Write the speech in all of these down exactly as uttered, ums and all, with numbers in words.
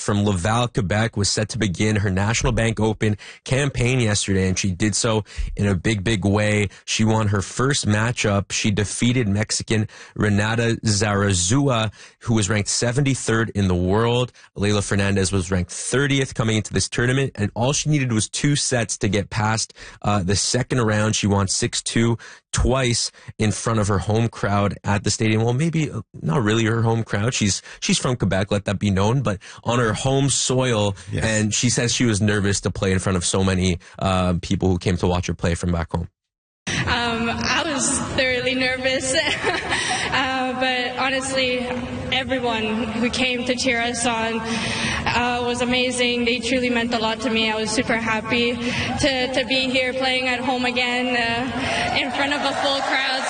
from Laval, Quebec, was set to begin her National Bank Open campaign yesterday, and she did so in a big, big way. She won her first matchup. She defeated Mexican Renata Zarazua, who was ranked seventy-third in the world. Leylah Fernandez was ranked thirtieth coming into this tournament, and all she needed was two sets to get past uh, the second round. She won six two twice in front of her home crowd at the stadium. Well, maybe not really her home crowd. She's she's from Quebec, let that be known, but on her home soil. Yes. And she says she was nervous to play in front of so many uh, people who came to watch her play from back home. Um, I was thoroughly nervous, uh, but honestly, everyone who came to cheer us on uh, was amazing. They truly meant a lot to me. I was super happy to, to be here playing at home again uh, in front of a full crowd.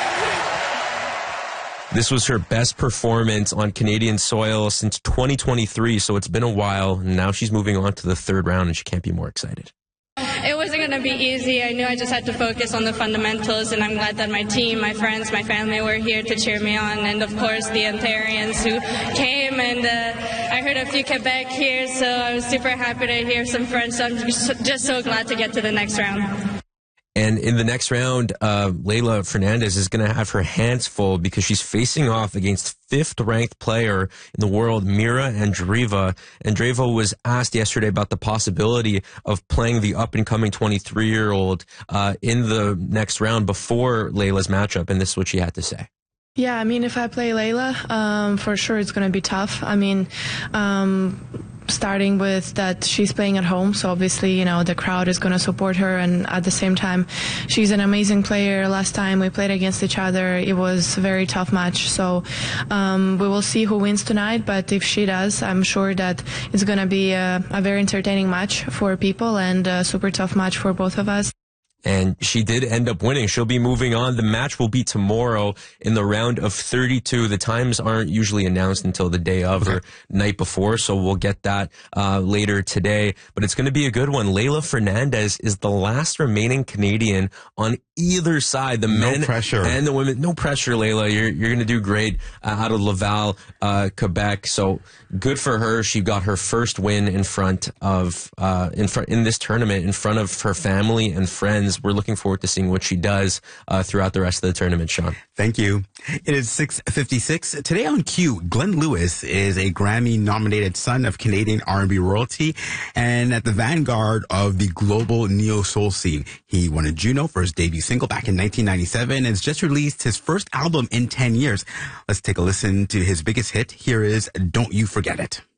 So. This was her best performance on Canadian soil since twenty twenty-three, so it's been a while. And now she's moving on to the third round, and she can't be more excited. It wasn't going to be easy. I knew I just had to focus on the fundamentals, and I'm glad that my team, my friends, my family were here to cheer me on, and of course the Ontarians who came, and uh, I heard a few Quebec here, so I was super happy to hear some French, so I'm just so glad to get to the next round. And in the next round, uh, Leylah Fernandez is going to have her hands full because she's facing off against fifth-ranked player in the world, Mira Andreeva. Andreeva was asked yesterday about the possibility of playing the up-and-coming twenty-three-year-old uh, in the next round before Leylah's matchup, and this is what she had to say. Yeah, I mean, if I play Leylah, um, for sure it's going to be tough. I mean, um, starting with that she's playing at home, so obviously, you know, the crowd is going to support her, and at the same time, she's an amazing player. Last time we played against each other, it was a very tough match, so um, we will see who wins tonight, but if she does, I'm sure that it's going to be a, a very entertaining match for people and a super tough match for both of us. And she did end up winning. She'll be moving on. The match will be tomorrow in the round of thirty-two. The times aren't usually announced until the day of or night before, so we'll get that uh, later today. But it's going to be a good one. Leylah Fernandez is the last remaining Canadian on either side, the no men pressure. and the women. No pressure, Leylah. You're, you're going to do great uh, out of Laval, uh, Quebec. So good for her. She got her first win in front of, uh, in front, in this tournament, in front of her family and friends. We're looking forward to seeing what she does uh, throughout the rest of the tournament, Sean. Thank you. It is six fifty-six. Today on Q, Glenn Lewis is a Grammy-nominated son of Canadian R and B royalty and at the vanguard of the global neo-soul scene. He won a Juno for his debut single back in nineteen ninety-seven and has just released his first album in ten years. Let's take a listen to his biggest hit. Here is Don't You Forget It.